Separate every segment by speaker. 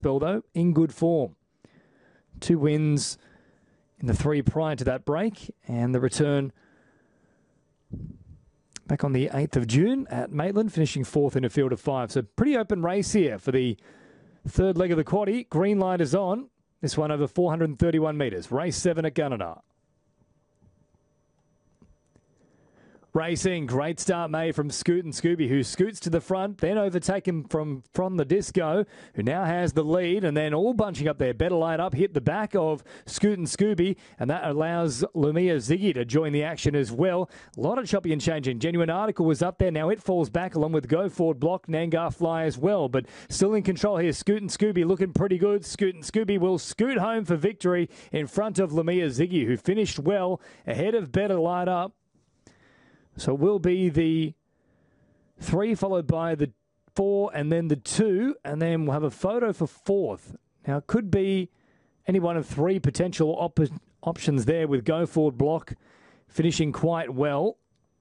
Speaker 1: though, in good form. 2 wins in the 3 prior to that break, and the return back on the 8th of June at Maitland, finishing 4th in a field of 5. So pretty open race here for the third leg of the quaddie. Green light is on. This one over 431 metres. Race 7 at Gunnedah. Racing, great start made from Scoot and Scooby, who scoots to the front, then overtaken from the Disco, who now has the lead, and then all bunching up there. Better Light Up hit the back of Scoot and Scooby, and that allows Lumia Ziggy to join the action as well. A lot of choppy and changing. Genuine Article was up there. Now it falls back along with Go Forward Block, Nangar Fly as well, but still in control here. Scoot and Scooby looking pretty good. Scoot and Scooby will scoot home for victory in front of Lumia Ziggy, who finished well ahead of Better Light Up. So it will be the 3 followed by the 4 and then the 2, and then we'll have a photo for 4th. Now, it could be any one of 3 potential options there, with Go Forward Block finishing quite well.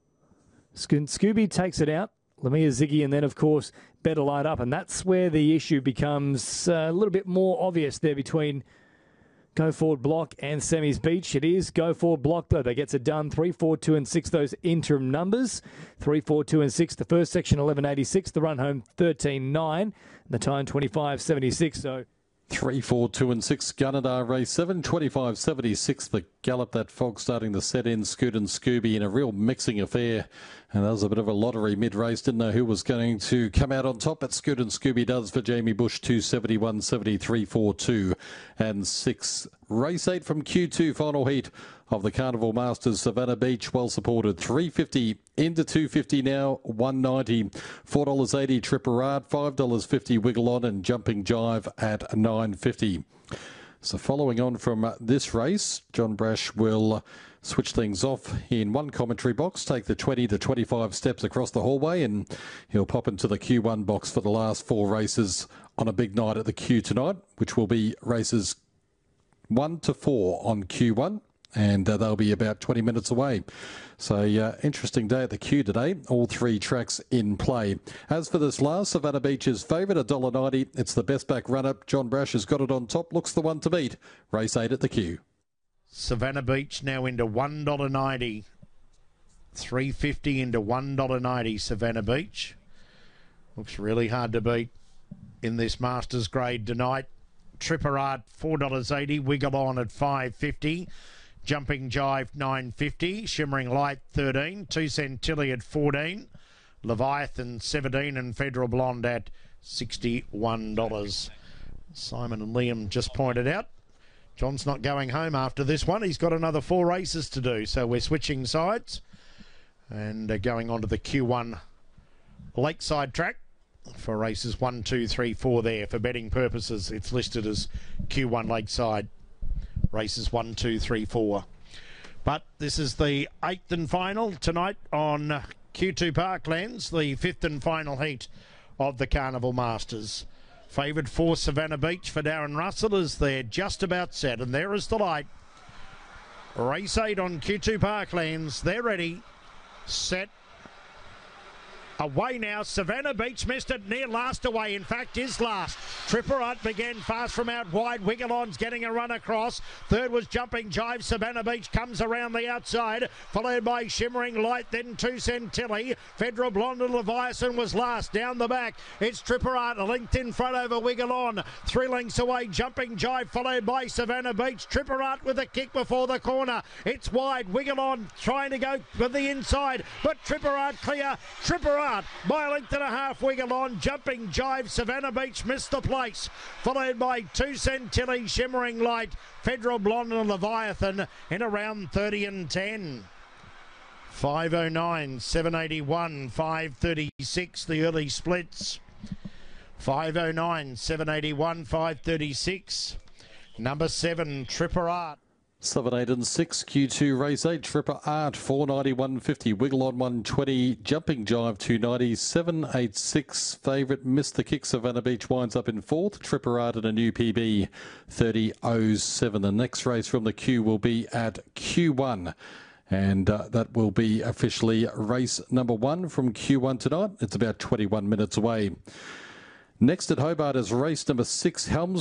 Speaker 1: Scooby takes it out, Lumia Ziggy, and then, of course, Better Light Up. And that's where the issue becomes a little bit more obvious there between Go Forward Block and Semi's Beach. It is Go Forward Block, though. That gets it done. 3, 4, 2 and 6, those interim numbers. 3, 4, 2 and 6. The first section, 11.86. The run home, 13.9. The time, 25.76. So
Speaker 2: 3, 4, 2 and 6. Gunnedah race 7, 25.76. The gallop, that fog starting to set in. Scoot and Scooby in a real mixing affair. And that was a bit of a lottery mid-race. Didn't know who was going to come out on top, but Scoot and Scooby does for Jamie Bush. 271.70, 3, 4, 2 and 6. Race 8 from Q2, final heat of the Carnival Masters. Savannah Beach, well supported. 350 into 250 now, 190. $4.80 Tripperard, $5.50 Wiggle On, and Jumping Jive at $9.50. So following on from this race, John Brash will switch things off in one commentary box, take the 20 to 25 steps across the hallway, and he'll pop into the Q1 box for the last 4 races on a big night at the Q tonight, which will be races 1 to 4 on Q1, and they'll be about 20 minutes away. So interesting day at the Q today. All 3 tracks in play. As for this last, Savannah Beach's favourite, $1.90. It's the best back run-up. John Brash has got it on top. Looks the one to beat. Race 8 at the Q.
Speaker 3: Savannah Beach now into $1.90. 350 into $1.90 Savannah Beach. Looks really hard to beat in this Masters grade tonight. Tripper Art $4.80. Wiggle On at $5.50. Jumping Jive $9.50. Shimmering Light $13. 2 Centilly at $14. Leviathan $17 and Federal Blonde at $61. Simon and Liam just pointed out John's not going home after this one. He's got another 4 races to do. So we're switching sides and going on to the Q1 Lakeside track for races 1, 2, 3, 4 there. For betting purposes, it's listed as Q1 Lakeside. Races 1, 2, 3, 4. But this is the 8th and final tonight on Q2 Parklands, the 5th and final heat of the Carnival Masters. Favoured for Savannah Beach for Darren Russell as they're just about set. And there is the light. Race 8 on Q2 Parklands. They're ready. Set. Away now, Savannah Beach missed it, near last away, in fact is last. Tripper Art began fast from out wide, Wiggle On's getting a run across. Third was Jumping Jive, Savannah Beach comes around the outside, followed by Shimmering Light, then 2 Centilly. Federal Blonde and Leviathan was last, down the back. It's Tripper Art, linked in front over Wiggle On. 3 lengths away, Jumping Jive, followed by Savannah Beach. Tripper Art with a kick before the corner. It's wide, Wiggle On trying to go with the inside, but Tripper Art clear. Tripper Art by a length and a half, Wiggle On. Jumping Jive, Savannah Beach missed the place, followed by 2 Centilly, Shimmering Light, Federal Blonde and Leviathan in around 30 and 10. 509, 781, 536, the early splits. 509, 781, 536. Number 7, Tripper Art.
Speaker 2: 7, 8 and 6, Q2 race 8, Tripper Art, 490, 150, Wiggle On 120, Jumping Jive 290, 7, 8, 6, favourite Missed the Kick, Savannah Beach winds up in 4th, Tripper Art at a new PB 30.07. The next race from the Q will be at Q1. And that will be officially race number 1 from Q1 tonight. It's about 21 minutes away. Next at Hobart is race number 6, Helms.